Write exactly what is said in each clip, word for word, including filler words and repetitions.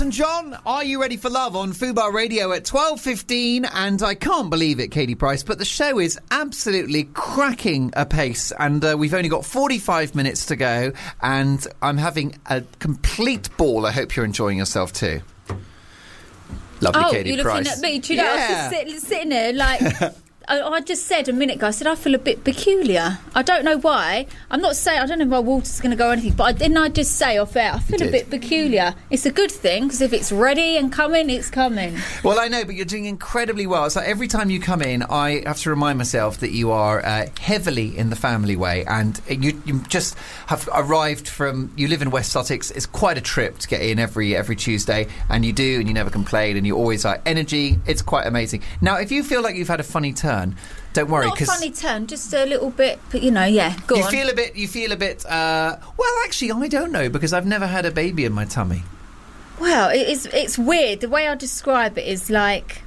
Elton John, Are You Ready for Love on Fubar Radio at twelve fifteen, and I can't believe it, Katie Price, but the show is absolutely cracking apace, and uh, we've only got forty-five minutes to go, and I'm having a complete ball. I hope you're enjoying yourself too. Lovely, oh, Katie you're Price. looking at me. Do you know, yeah. I was just sit, sitting there like... I, I just said a minute ago, I said I feel a bit peculiar. I don't know why. I'm not saying, I don't know if my water's going to go or anything, but I, didn't I just say off air, I feel a bit peculiar. It's a good thing, because if it's ready and coming, it's coming. Well, I know, but you're doing incredibly well. It's like every time you come in, I have to remind myself that you are uh, heavily in the family way, and you, you just have arrived from, you live in West Sussex. It's quite a trip to get in every every Tuesday, and you do, and you never complain, and you always are energy. It's quite amazing. Now, if you feel like you've had a funny turn, don't worry. Not a funny turn, just a little bit, but you know, yeah, go you on. You feel a bit, you feel a bit, uh, well, actually, I don't know, because I've never had a baby in my tummy. Well, it is, it's weird. The way I describe it is like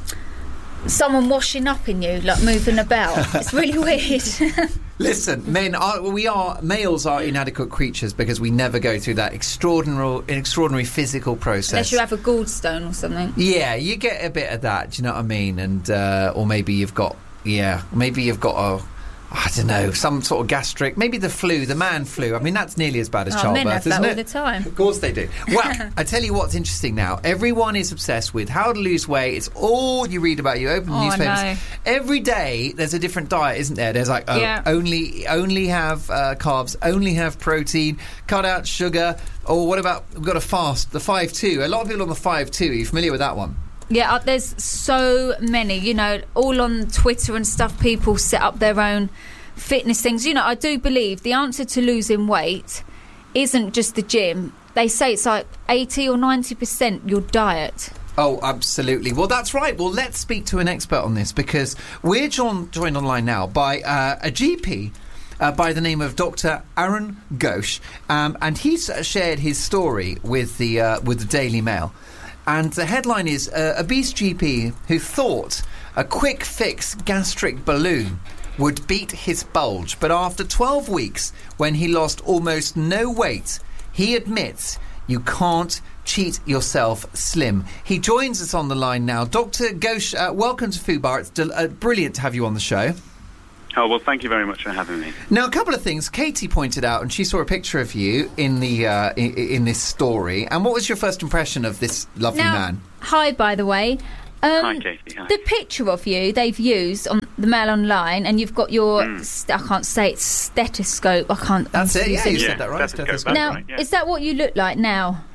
someone washing up in you, like moving about. It's really weird. Listen, men are, we are, males are inadequate creatures because we never go through that extraordinary, extraordinary physical process. Unless you have a gallstone or something. Yeah, you get a bit of that, do you know what I mean? And, uh, or maybe you've got, yeah, maybe you've got a, I don't know, some sort of gastric, maybe the flu, the man flu. I mean, that's nearly as bad as oh, childbirth, men have isn't that it? all the time. Of course they do. Well, I tell you what's interesting now. Everyone is obsessed with how to lose weight. It's all you read about. You open the oh, newspapers. I know. Every day there's a different diet, isn't there? There's like, oh, yeah. only only have uh, carbs, only have protein, cut out sugar. Or what about, we've got a fast, the five two. A lot of people on the five two. Are you familiar with that one? Yeah, uh, there's so many, you know, all on Twitter and stuff. People set up their own fitness things. You know, I do believe the answer to losing weight isn't just the gym. They say it's like eighty or ninety percent your diet. Oh, absolutely. Well, that's right. Well, let's speak to an expert on this, because we're joined, joined online now by uh, a G P uh, by the name of Doctor Arun Ghosh, um, and he's uh, shared his story with the uh, with the Daily Mail. And the headline is uh, obese G P who thought a quick fix gastric balloon would beat his bulge, but after twelve weeks, when he lost almost no weight, he admits you can't cheat yourself slim. He joins us on the line now. Doctor Ghosh, uh, welcome to Fubar. It's del- uh, brilliant to have you on the show. Oh, well, thank you very much for having me. Now, a couple of things. Katie pointed out, and she saw a picture of you in the uh, in, in this story. And what was your first impression of this lovely now, man? Hi, by the way. Um, Hi, Katie. Hi. The picture of you they've used on the Mail Online, and you've got your, mm. st- I can't say it, stethoscope. I can't. That's it, yeah, you yeah, said that right. Stethoscope. Stethoscope. Now, right, yeah. is that what you look like now?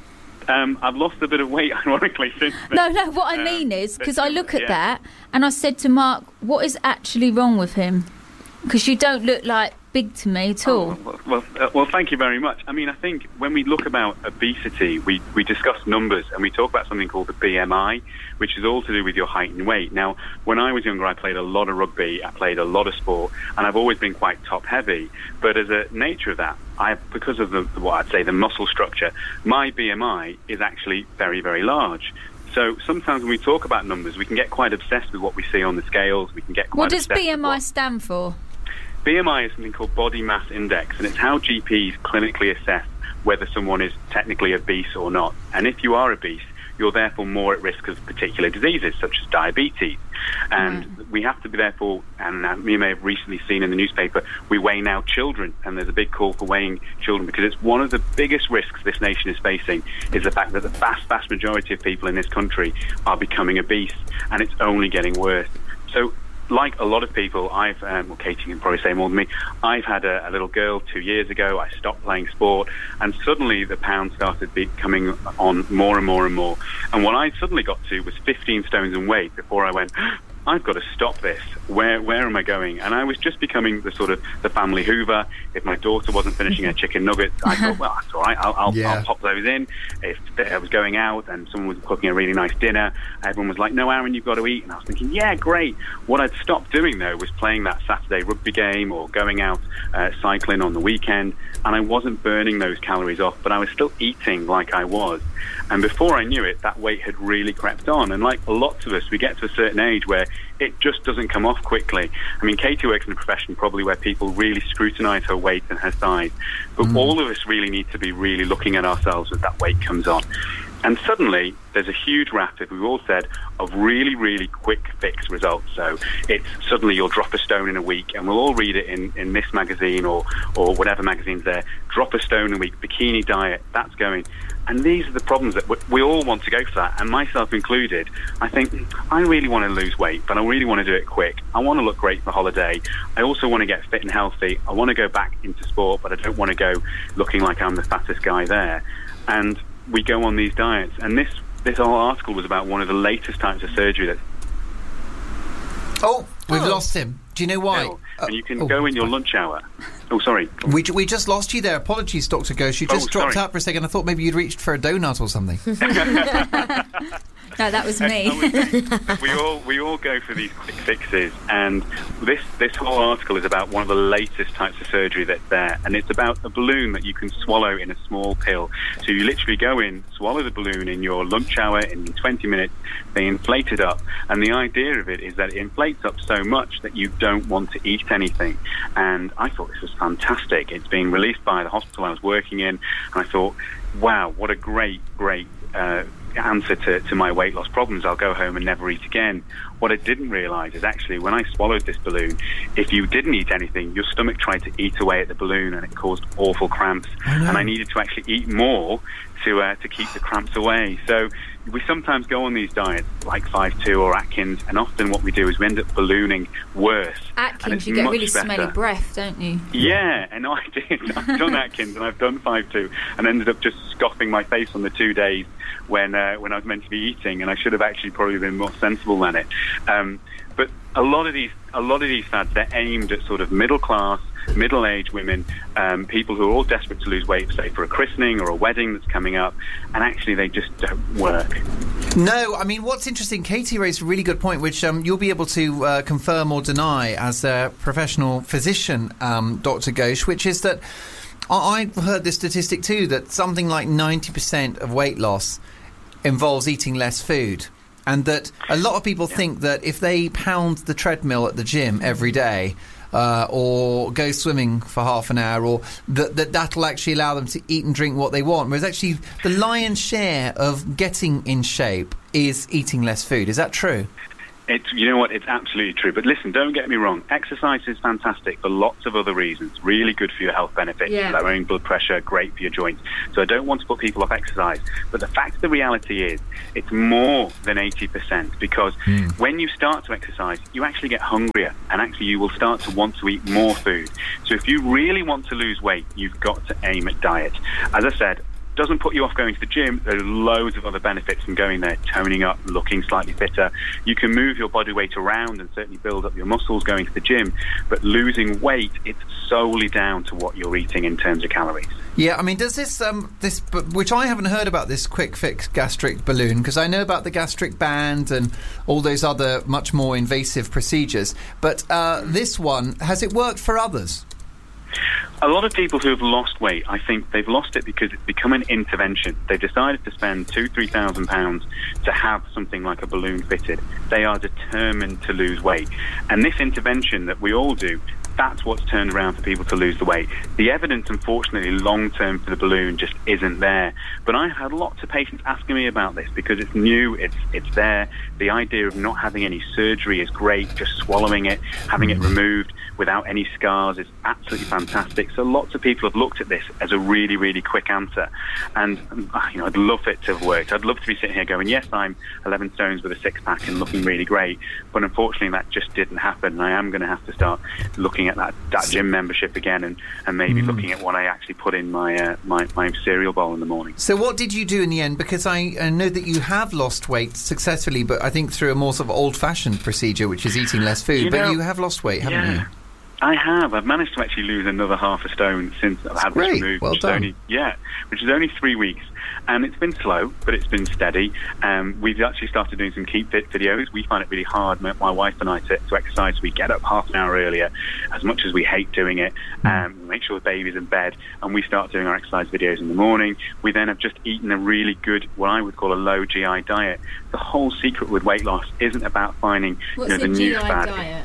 Um, I've lost a bit of weight, ironically, since then. No, no, what I Um, mean is, because but, I look at yeah. that, and I said to Mark, what is actually wrong with him? Because you don't look like big to me at all. Oh, well, well, uh, well, thank you very much. I mean, I think when we look about obesity, we, we discuss numbers, and we talk about something called the B M I, which is all to do with your height and weight. Now, when I was younger, I played a lot of rugby, I played a lot of sport, and I've always been quite top-heavy. But as a nature of that, I, because of the, what I'd say, the muscle structure, my B M I is actually very, very large. So sometimes when we talk about numbers, we can get quite obsessed with what we see on the scales. We can get quite What does obsessed B M I with what, stand for? B M I is something called body mass index, and it's how G Ps clinically assess whether someone is technically obese or not. And if you are obese, you're therefore more at risk of particular diseases such as diabetes. And mm. we have to be therefore, and uh, you may have recently seen in the newspaper, we weigh now children, and there's a big call for weighing children, because it's one of the biggest risks this nation is facing, is the fact that the vast, vast majority of people in this country are becoming obese, and it's only getting worse. So, like a lot of people, I've, um, well, Katie can probably say more than me, I've had a, a little girl two years ago. I stopped playing sport, and suddenly the pound started becoming on more and more and more. And what I suddenly got to was fifteen stones in weight before I went, I've got to stop this. Where where am I going? And I was just becoming the sort of the family Hoover. If my daughter wasn't finishing her chicken nuggets, I thought, well, that's all right. I'll, I'll, yeah. I'll pop those in. If I was going out and someone was cooking a really nice dinner, everyone was like, no, Aaron, you've got to eat. And I was thinking, yeah, great. What I'd stopped doing, though, was playing that Saturday rugby game or going out uh, cycling on the weekend. And I wasn't burning those calories off, but I was still eating like I was. And before I knew it, that weight had really crept on. And like lots of us, we get to a certain age where it just doesn't come off quickly. I mean, Katie works in a profession probably where people really scrutinise her weight and her size. But mm. all of us really need to be really looking at ourselves as that weight comes on. And suddenly, there's a huge raft, as we've all said, of really, really quick fix results. So it's suddenly you'll drop a stone in a week, and we'll all read it in, in this magazine or, or whatever magazine's there. Drop a stone in a week, bikini diet, that's going. And these are the problems that we, we all want to go for that, and myself included. I think, I really want to lose weight, but I really want to do it quick. I want to look great for holiday. I also want to get fit and healthy. I want to go back into sport, but I don't want to go looking like I'm the fattest guy there. And we go on these diets, and this this whole article was about one of the latest types of surgery that. Oh, we've Oh. lost him. Do you know why? Oh, and you can oh, go in your lunch hour. Oh, sorry. We, ju- we just lost you there. Apologies, Doctor Ghosh. You just Oh, dropped sorry. out for a second. I thought maybe you'd reached for a donut or something. No, that was me. we all we all go for these quick fixes, and this this whole article is about one of the latest types of surgery that's there, and it's about a balloon that you can swallow in a small pill. So you literally go in, swallow the balloon in your lunch hour in twenty minutes. They inflate it up, and the idea of it is that it inflates up so much that you don't want to eat anything. And I thought this was fantastic. It's being released by the hospital I was working in, and I thought, wow, what a great, great uh, answer to, to my weight loss problems. I'll go home and never eat again. What I didn't realise is actually when I swallowed this balloon, if you didn't eat anything, your stomach tried to eat away at the balloon, and it caused awful cramps. Oh, no. And I needed to actually eat more to uh, to keep the cramps away. So we sometimes go on these diets like five two or Atkins, and often what we do is we end up ballooning worse. and Atkins, it's you get much really better. smelly breath, don't you? Yeah, and I did. I've done Atkins and I've done five two, and ended up just scoffing my face on the two days when uh, when I was meant to be eating, and I should have actually probably been more sensible than it. Um, but a lot of these, a lot of these fads, they're aimed at sort of middle class, middle-aged women, um, people who are all desperate to lose weight, say for a christening or a wedding that's coming up, and actually they just don't work. No, I mean, what's interesting, Katie raised a really good point, which um, you'll be able to uh, confirm or deny as a professional physician, um, Doctor Ghosh, which is that I- I've heard this statistic too, that something like ninety percent of weight loss involves eating less food. And that a lot of people think that if they pound the treadmill at the gym every day, uh, or go swimming for half an hour, or that, that that'll actually allow them to eat and drink what they want. Whereas actually the lion's share of getting in shape is eating less food. Is that true? It's, you know what, it's absolutely true. But listen, don't get me wrong. Exercise is fantastic for lots of other reasons. Really good for your health benefits. Yeah. Lowering blood pressure, great for your joints. So I don't want to put people off exercise. But the fact of the reality is, it's more than eighty percent. Because Mm. when you start to exercise, you actually get hungrier. And actually you will start to want to eat more food. So if you really want to lose weight, you've got to aim at diet. As I said, doesn't put you off going to the gym. There are loads of other benefits from going there, toning up, looking slightly fitter. You can move your body weight around and certainly build up your muscles going to the gym, but losing weight, it's solely down to what you're eating in terms of calories. Yeah, I mean, does this, um, this, which I haven't heard about this quick fix gastric balloon, because I know about the gastric band and all those other much more invasive procedures, but uh, this one, has it worked for others? A lot of people who have lost weight, I think they've lost it because it's become an intervention. They've decided to spend two, three thousand pounds to have something like a balloon fitted. They are determined to lose weight, and this intervention that we all do, that's what's turned around for people to lose the weight. The evidence, unfortunately, long term for the balloon just isn't there. But I had lots of patients asking me about this because it's new, it's it's there. The idea of not having any surgery is great. Just swallowing it, having it removed without any scars is absolutely fantastic. So lots of people have looked at this as a really, really quick answer. And you know, I'd love it to have worked. I'd love to be sitting here going, yes, I'm eleven stones with a six-pack and looking really great. But unfortunately, that just didn't happen. And I am going to have to start looking at that, that gym membership again, and, and maybe mm. looking at what I actually put in my, uh, my my cereal bowl in the morning. So what did you do in the end? Because I, I know that you have lost weight successfully, but I think through a more sort of old-fashioned procedure, which is eating less food. You but know, you have lost weight, haven't yeah. you? I have. I've managed to actually lose another half a stone since I've had Great. this removed. Well which done. Is only, yeah, which is only three weeks. And it's been slow, but it's been steady. Um, we've actually started doing some Keep Fit videos. We find it really hard, my, my wife and I, to, to exercise. We get up half an hour earlier, as much as we hate doing it. Um, we make sure the baby's in bed, and we start doing our exercise videos in the morning. We then have just eaten a really good, what I would call a low G I diet. The whole secret with weight loss isn't about finding What's you know, the a new G I fad. diet?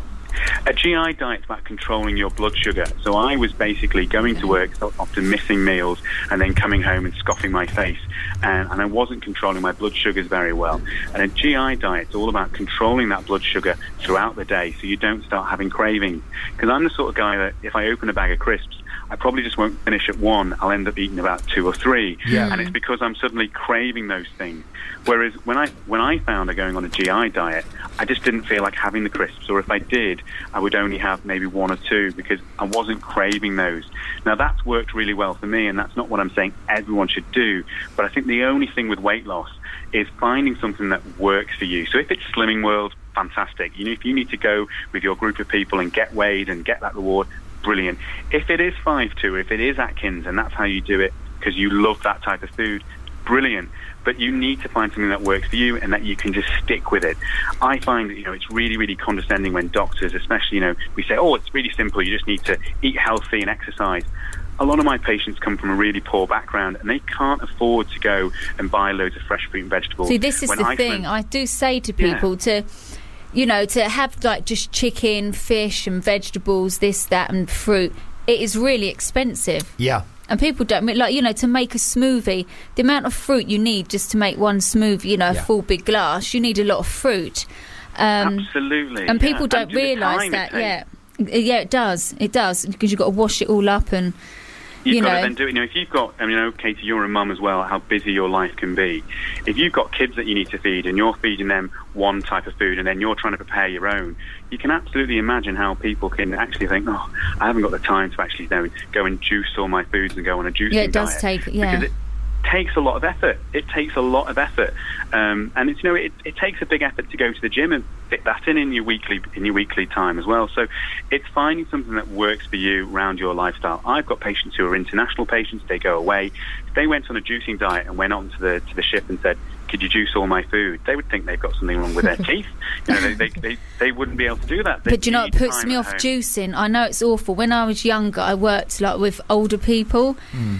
A G I diet's about controlling your blood sugar. So I was basically going to work, so often missing meals, and then coming home and scoffing my face. And, and I wasn't controlling my blood sugars very well. And a G I diet's all about controlling that blood sugar throughout the day so you don't start having cravings. Because I'm the sort of guy that if I open a bag of crisps, I probably just won't finish at one. I'll end up eating about two or three. Yeah. And it's because I'm suddenly craving those things. Whereas when I when I found I going on a G I diet, I just didn't feel like having the crisps. Or if I did, I would only have maybe one or two because I wasn't craving those. Now, that's worked really well for me, and that's not what I'm saying everyone should do. But I think the only thing with weight loss is finding something that works for you. So if it's Slimming World, fantastic. You know, if you need to go with your group of people and get weighed and get that reward, brilliant. If it is five two, if it is Atkins, and that's how you do it because you love that type of food, brilliant. But you need to find something that works for you and that you can just stick with it. I find that, you know, it's really, really condescending when doctors, especially, you know, we say, oh, it's really simple, you just need to eat healthy and exercise. A lot of my patients come from a really poor background and they can't afford to go and buy loads of fresh fruit and vegetables. See, this is when the I thing. spend- I do say to people Yeah. to... You know, to have like just chicken, fish and vegetables, this, that and fruit, it is really expensive. Yeah. And people don't, like, you know, to make a smoothie, the amount of fruit you need just to make one smoothie, you know, Yeah. a full big glass, you need a lot of fruit. Um, Absolutely. and people yeah. don't And the realise time that, it yeah. takes. Yeah, it does. It does. Because you've got to wash it all up and... You've you got know. to then do it. You know, if you've got, I mean, I know, Katie, you're a mum as well, how busy your life can be. If you've got kids that you need to feed and you're feeding them one type of food and then you're trying to prepare your own, you can absolutely imagine how people can actually think, oh, I haven't got the time to actually, you know, go and juice all my foods and go on a juicing diet. Yeah, it does take, yeah. Because it takes a lot of effort. It takes a lot of effort. Um, and it's, you know, it, it takes a big effort to go to the gym and fit that in in your weekly in your weekly time as well. So it's finding something that works for you around your lifestyle. I've got patients who are international patients. They go away. If they went on a juicing diet and went on to the to the ship and said, could you juice all my food? They would think they've got something wrong with their teeth. You know, they, they, they, they wouldn't be able to do that. They But do you know what need puts time me at off home. juicing? I know it's awful. When I was younger, I worked like with older people,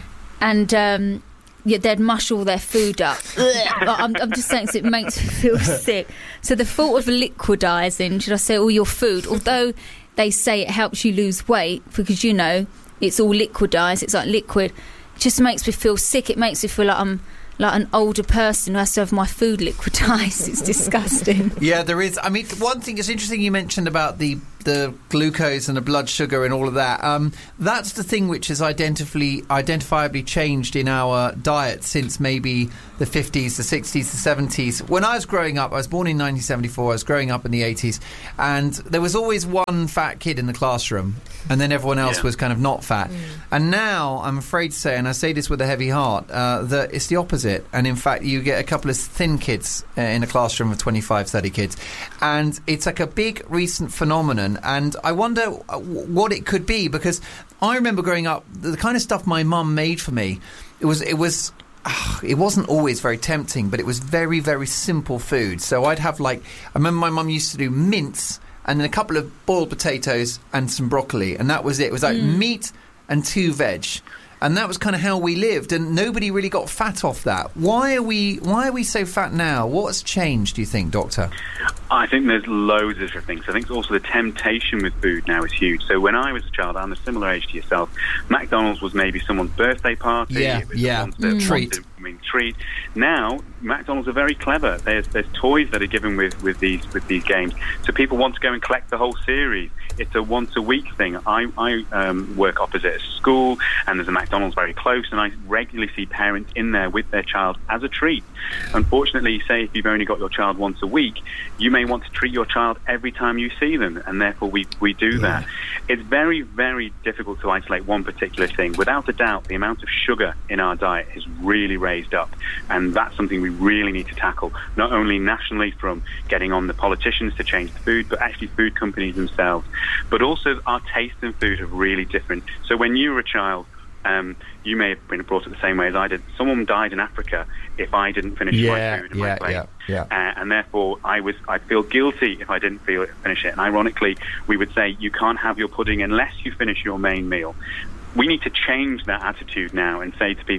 and um, yeah, they'd mush all their food up. I'm, I'm just saying, 'cause it makes me feel sick. So the thought of liquidising, should I say, all your food, although they say it helps you lose weight because, you know, it's all liquidised, it's like liquid, it just makes me feel sick. It makes me feel like I'm like an older person who has to have my food liquidised. It's disgusting. Yeah, there is. I mean, one thing it's interesting you mentioned about the the glucose and the blood sugar and all of that. Um, that's the thing which has identifiably identifiably changed in our diet since maybe the fifties, the sixties, the seventies. When I was growing up, I was born in nineteen seventy-four. I was growing up in the eighties, and there was always one fat kid in the classroom, and then everyone else Yeah. was kind of not fat. Mm. And now, I'm afraid to say, and I say this with a heavy heart, uh, that it's the opposite. And in fact, you get a couple of thin kids uh, in a classroom of twenty-five, thirty kids, and it's like a big recent phenomenon. And I wonder what it could be, because I remember growing up, the kind of stuff my mum made for me, it was it was uh, it wasn't always very tempting, but it was very, very simple food. So I'd have, like, I remember my mum used to do mince and then a couple of boiled potatoes and some broccoli, and that was it. It was like mm. meat and two veg. And that was kind of how we lived, and nobody really got fat off that. Why are we Why are we so fat now? What's changed, do you think, Doctor? I think there's loads of different things. I think also the temptation with food now is huge. So when I was a child, I'm a similar age to yourself, McDonald's was maybe someone's birthday party. Yeah, it was yeah. Mm. Treat. To, I mean, treat. Now, McDonald's are very clever. There's there's toys that are given with, with these with these games. So people want to go and collect the whole series. It's a once a week thing. I, I um, work opposite a school, and there's a McDonald's very close, and I regularly see parents in there with their child as a treat. Unfortunately, say if you've only got your child once a week, you may want to treat your child every time you see them, and therefore we, we do yeah. that. It's very, very difficult to isolate one particular thing. Without a doubt, the amount of sugar in our diet has really raised up, and that's something we really need to tackle, not only nationally from getting on the politicians to change the food, but actually food companies themselves. But also our taste in food are really different. So when you were a child, um, you may have been brought up the same way as I did. Someone died in Africa if I didn't finish yeah, my food in yeah, my plate. Yeah, yeah. Uh, and therefore I was I feel guilty if I didn't feel it, finish it. And ironically, we would say you can't have your pudding unless you finish your main meal. We need to change that attitude now and say to people,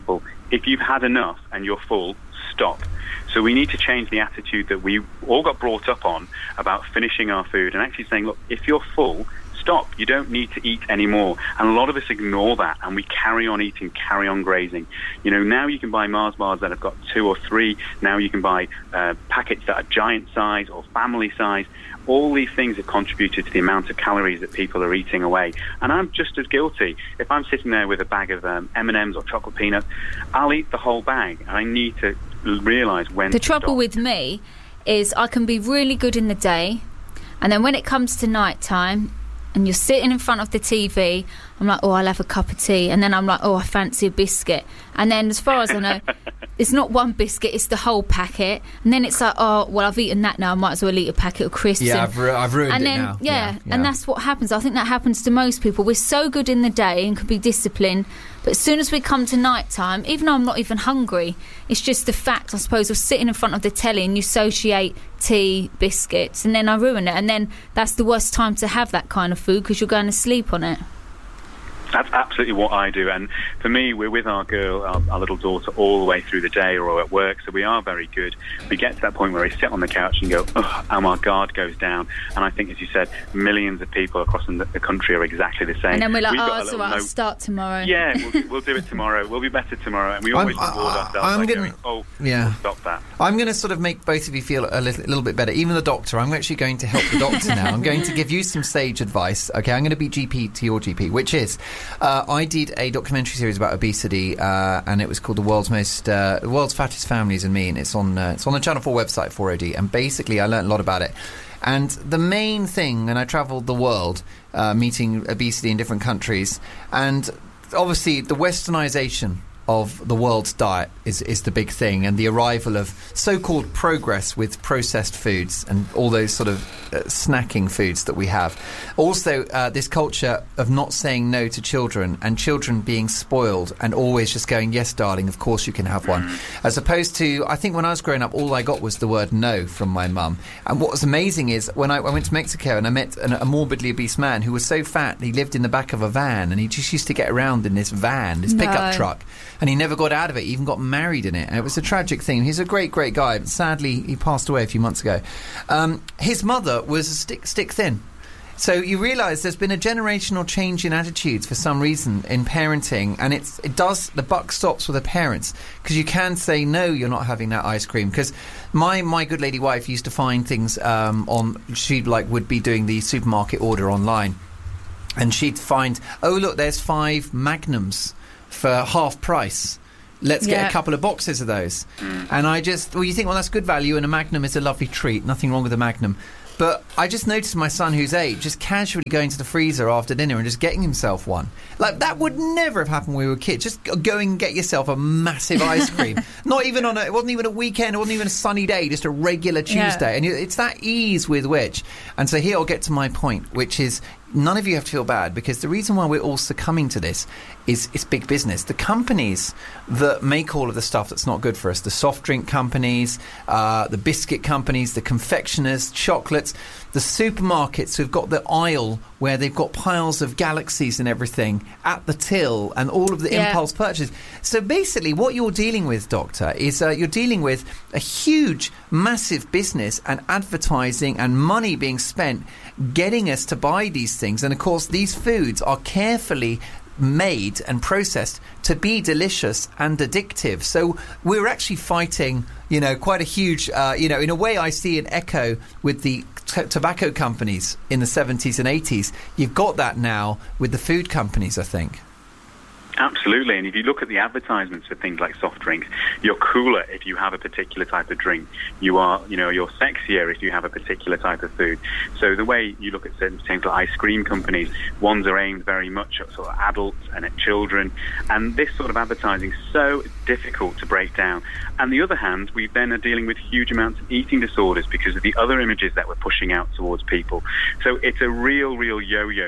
if you've had enough and you're full, stop. So we need to change the attitude that we all got brought up on about finishing our food and actually saying, look, if you're full, stop. You don't need to eat anymore. And a lot of us ignore that, and we carry on eating, carry on grazing. You know, now you can buy Mars bars that have got two or three. Now you can buy uh, packets that are giant size or family size. All these things have contributed to the amount of calories that people are eating away. And I'm just as guilty. If I'm sitting there with a bag of um, M and M's or chocolate peanuts, I'll eat the whole bag. And I need to realise when the to trouble stop. with me is I can be really good in the day, and then when it comes to night time and you're sitting in front of the T V, I'm like, oh, I'll have a cup of tea, and then I'm like, oh, I fancy a biscuit, and then as far as I know it's not one biscuit, it's the whole packet, and then it's like, oh, well, I've eaten that now, I might as well eat a packet of crisps. Yeah, and, I've, ru- I've ruined and it then, now. Yeah, Yeah, yeah. and that's what happens. I think that happens to most people. We're so good in the day and can be disciplined, but as soon as we come to night time, even though I'm not even hungry, it's just the fact, I suppose, of sitting in front of the telly and you associate tea, biscuits, and then I ruin it, and then that's the worst time to have that kind of food because you're going to sleep on it. That's absolutely what I do. And for me, we're with our girl, our, our little daughter, all the way through the day or at work, so we are very good. We get to that point where we sit on the couch and go, ugh, and our guard goes down. And I think, as you said, millions of people across the, the country are exactly the same. And then we're like, We've oh, got a that's little all right, I'll note- start tomorrow. Yeah, we'll, we'll do it tomorrow. We'll be better tomorrow. And we I'm- always reward I- ourselves I'm by gonna- going, oh, yeah. we'll stop that. I'm going to sort of make both of you feel a little, little bit better. Even the doctor, I'm actually going to help the doctor now. I'm going to give you some sage advice. Okay, I'm going to be G P to your G P, which is, uh, I did a documentary series about obesity, uh, and it was called The World's Most, uh, The World's Fattest Families and Me, and it's on, uh, it's on the Channel four website, four O D, and basically I learned a lot about it. And the main thing, and I travelled the world, uh, meeting obesity in different countries, and obviously the westernisation of the world's diet is, is the big thing, and the arrival of so-called progress with processed foods and all those sort of uh, snacking foods that we have. Also, uh, this culture of not saying no to children, and children being spoiled and always just going, yes, darling, of course you can have one. As opposed to, I think when I was growing up, all I got was the word no from my mum. And what was amazing is when I, I went to Mexico and I met an, a morbidly obese man who was so fat, he lived in the back of a van, and he just used to get around in this van, this No. pickup truck. And he never got out of it. He even got married in it. And it was a tragic thing. He's a great, great guy. But sadly, he passed away a few months ago. Um, his mother was stick, stick thin. So you realise there's been a generational change in attitudes for some reason in parenting, and it's it does the buck stops with the parents, because you can say no, you're not having that ice cream. Because my my good lady wife used to find things um, on she like would be doing the supermarket order online, and she'd find, oh look, there's five Magnums for half price. Let's get Yeah. a couple of boxes of those. And I just, well, you think, well, that's good value, and a Magnum is a lovely treat. Nothing wrong with a Magnum. But I just noticed my son, who's eight, just casually going to the freezer after dinner and just getting himself one. Like, that would never have happened when we were kids. Just go and get yourself a massive ice cream. Not even on a, it wasn't even a weekend, it wasn't even a sunny day, just a regular Tuesday. Yeah. And it's that ease with which. And so here I'll get to my point, which is none of you have to feel bad, because the reason why we're all succumbing to this is it's big business. The companies that make all of the stuff that's not good for us, the soft drink companies, uh, the biscuit companies, the confectioners, chocolates, the supermarkets who've got the aisle where they've got piles of Galaxies and everything at the till, and all of the Yeah. impulse purchases. So basically what you're dealing with, Doctor, is uh, you're dealing with a huge, massive business and advertising and money being spent getting us to buy these things. And of course these foods are carefully made and processed to be delicious and addictive. So we're actually fighting, you know, quite a huge, uh, you know, in a way I see an echo with the t- tobacco companies in the seventies and eighties. You've got that now with the food companies, I think. Absolutely, and if you look at the advertisements for things like soft drinks, you're cooler if you have a particular type of drink. You are, you know, you're sexier if you have a particular type of food. So the way you look at certain things like ice cream companies, ones are aimed very much at sort of adults and at children, and this sort of advertising is so difficult to break down. On the other hand, we then are dealing with huge amounts of eating disorders because of the other images that we're pushing out towards people. So it's a real, real yo-yo, but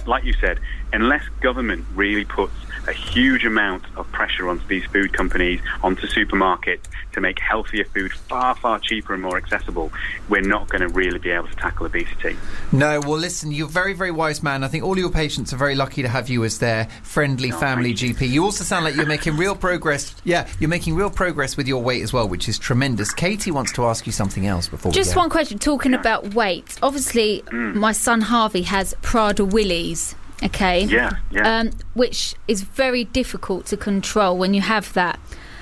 like you said, unless government really puts a huge amount of pressure onto these food companies, onto supermarkets, to make healthier food far, far cheaper and more accessible, we're not going to really be able to tackle obesity. No, well, listen, you're a very, very wise man. I think all your patients are very lucky to have you as their friendly No, family thank you. G P. You also sound like you're making real progress. Yeah, you're making real progress with your weight as well, which is tremendous. Katie wants to ask you something else before Just we go. one question, talking about weight. Obviously, Mm. my son Harvey has Prader-Willi's, okay? Yeah, yeah. Um, which is very difficult to control when you have that.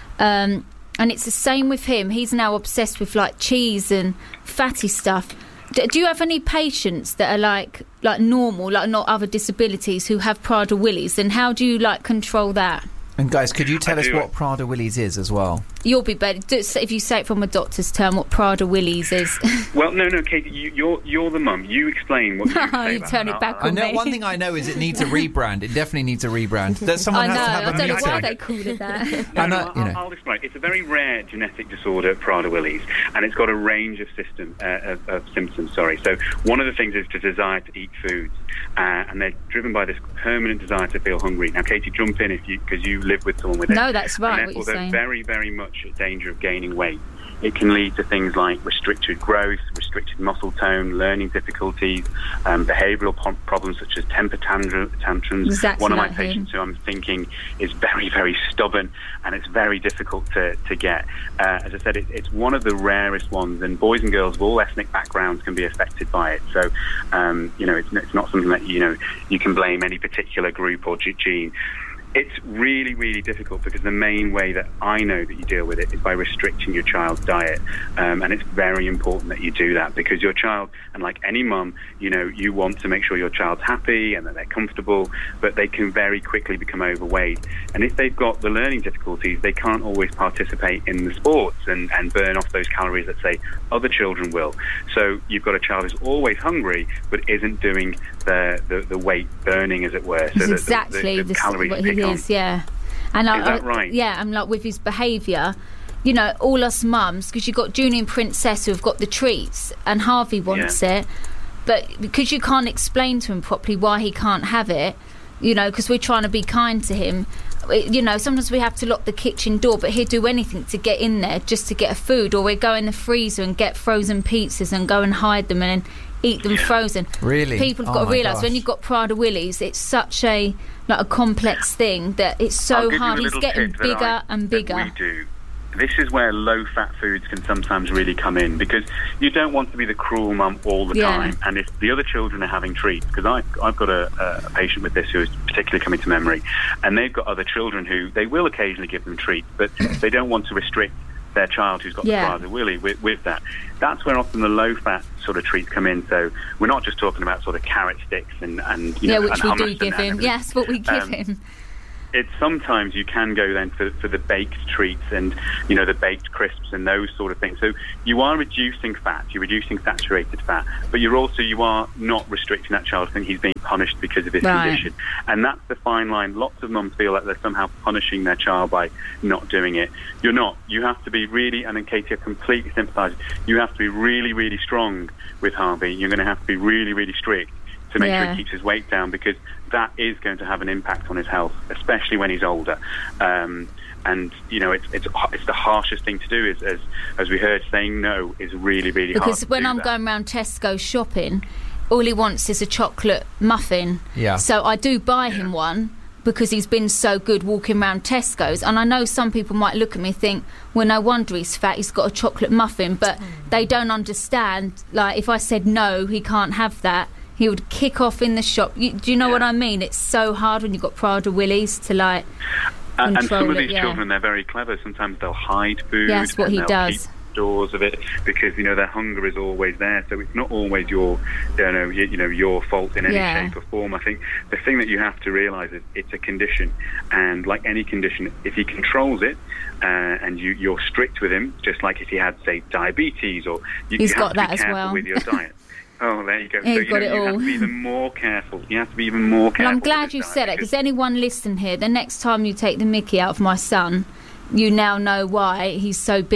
Um, and it's the same with him. He's now obsessed with, like, cheese and fatty stuff. D- do you have any patients that are, like, like normal, like not other disabilities, who have Prader-Willi's? And how do you, like, control that? And guys, could you tell I us do. what Prader-Willi's is as well? You'll be better do- if you say it from a doctor's term, what Prader-Willi's is. Well, no, no, Katie, you, you're you're the mum. You explain what you say You about turn that. it back I on know me. one thing I know is it needs a rebrand. It definitely needs a rebrand. That someone I know, has to I have a don't know meeting. why they call it that. No, And no, that, you I'll, know. I'll explain. It's a very rare genetic disorder, Prader-Willi's, and it's got a range of system uh, of, of symptoms. Sorry. So one of the things is the desire to eat foods, uh, and they're driven by this permanent desire to feel hungry. Now, Katie, jump in if you because you live with someone with it. No, that's right, And what therefore, you're they're saying. very, very much at danger of gaining weight. It can lead to things like restricted growth, restricted muscle tone, learning difficulties, um, behavioural po- problems such as temper tantrum, tantrums. Exactly One of my like him. patients who I'm thinking is very, very stubborn, and it's very difficult to, to get. Uh, as I said, it, it's one of the rarest ones, and boys and girls of all ethnic backgrounds can be affected by it. So, um, you know, it's, it's not something that, you know, you can blame any particular group or ge- gene. It's really, really difficult because the main way that I know that you deal with it is by restricting your child's diet. Um, and it's very important that you do that because your child, and like any mum, you know, you want to make sure your child's happy and that they're comfortable, but they can very quickly become overweight. And if they've got the learning difficulties, they can't always participate in the sports and, and burn off those calories that, say, other children will. So you've got a child who's always hungry but isn't doing the, the, the weight burning, as it were. So It's that exactly the, the, the the, calories what pick he on. is, yeah. And Is I, that I- right? Yeah, I'm like with his behaviour. You know, all us mums, because you've got Junior and Princess who have got the treats, and Harvey wants Yeah. it, but because you can't explain to him properly why he can't have it, you know, because we're trying to be kind to him. it- You know, sometimes we have to lock the kitchen door, but he'll do anything to get in there just to get a food, or we go in the freezer and get frozen pizzas and go and hide them and then eat them frozen. Really? People have Oh got to my realise gosh. when you've got Prader-Willi's, it's such a like a complex thing that it's I'll so give you hard. a He's little getting tip that bigger I- and that bigger. we do. This is where low-fat foods can sometimes really come in because you don't want to be the cruel mum all the Yeah. time. And if the other children are having treats, because I've, I've got a, a patient with this who is particularly coming to memory, and they've got other children who they will occasionally give them treats, but they don't want to restrict their child who's got Yeah. the Prader-Willi with, with that. That's where often the low-fat sort of treats come in. So we're not just talking about sort of carrot sticks and, and you Yeah, know, which and we do hummus and give that him. and Yes, what we give Um, him. It's sometimes you can go then for, for the baked treats and, you know, the baked crisps and those sort of things. So you are reducing fat, you're reducing saturated fat, but you're also, you are not restricting that child. I think he's being punished because of his Right. condition. And that's the fine line. Lots of mums feel like they're somehow punishing their child by not doing it. You're not. You have to be really, and then Katie, I completely sympathise, you have to be really, really strong with Harvey. You're going to have to be really, really strict to make sure Yeah. he keeps his weight down, because that is going to have an impact on his health, especially when he's older. Um, and you know, it's it's it's the harshest thing to do. Is as as we heard, saying no is really really hard. Because to when do I'm that. going around Tesco shopping, all he wants is a chocolate muffin. Yeah. So I do buy him one because he's been so good walking around Tesco's. And I know some people might look at me and think, well, no wonder he's fat, he's got a chocolate muffin. But they don't understand, like, if I said no, he can't have that, he would kick off in the shop. You, do you know Yeah. what I mean? It's so hard when you've got Prader-Willi's to, like, And, and some control of it, these yeah. children, they're very clever. Sometimes they'll hide food. Yes, what and he they'll does. Keep stores of it because you know their hunger is always there. So it's not always your, you know, you, you know, your fault in any Yeah. shape or form. I think the thing that you have to realise is it's a condition, and like any condition, if he controls it uh, and you, you're strict with him, just like if he had, say, diabetes, or you, He's you got have to that be as careful well. with your diet. Oh, there you go. He's so you, got know, it you have all. to be even more careful. You have to be even more careful. Well, I'm with glad his you diet said it, because- because anyone listening here, the next time you take the mickey out of my son, you now know why he's so big.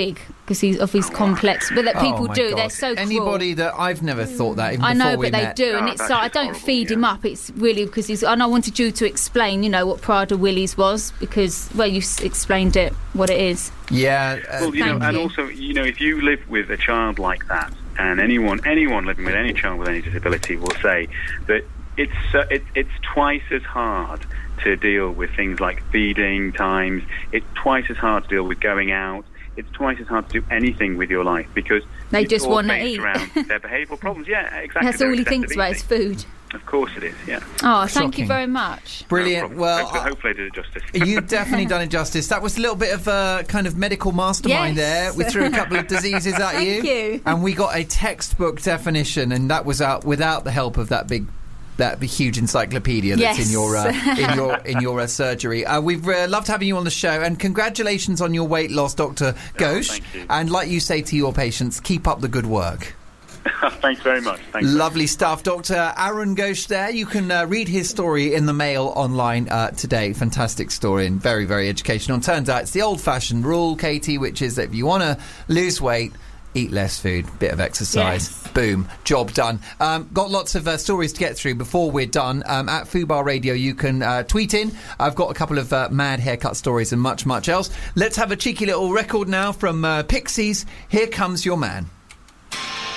because he's of his complex. But that people Oh, my do, God. they're so cruel. Anybody that I've never thought that. Even I know, before we but they met. do, and Oh, it's that's like I just don't horrible, feed him yeah. up. It's really because he's. And I wanted you to explain, you know, what Prada Willies was, because well, you s- explained it what it is. Yeah. Uh, Well, you know, Thank and you. also, you know, if you live with a child like that, and anyone anyone living with any child with any disability will say that it's uh, it, it's twice as hard to deal with things like feeding times. It's twice as hard to deal with going out. It's twice as hard to do anything with your life because They it's just all wanna based eat. around their behavioural problems. Yeah, exactly. That's all Their he thinks excessive about is eating. food. Of course it is. Yeah. Oh, thank Shocking. you very much. Brilliant. No problem. Well, hopefully, I- hopefully I did it justice. You've definitely done it justice. That was a little bit of a kind of medical mastermind Yes. there. We threw a couple of diseases at you. Thank you. And we got a textbook definition, and that was out without the help of that big that big, huge encyclopedia that's Yes. in your uh, in your in your uh, surgery. Uh, we've uh, loved having you on the show, and congratulations on your weight loss, Doctor Ghosh. thank you. And like you say to your patients, keep up the good work. Thanks very much. Thanks. Lovely stuff. Doctor Aaron Ghosh there. You can uh, read his story in the Mail online uh, today. Fantastic story and very, very educational. And turns out it's the old-fashioned rule, Katie, which is that if you want to lose weight, eat less food, bit of exercise. Yes. Boom, job done. Um, got lots of uh, stories to get through before we're done. Um, at Fubar Radio, you can uh, tweet in. I've got a couple of uh, mad haircut stories and much, much else. Let's have a cheeky little record now from uh, Pixies. Here Comes Your Man.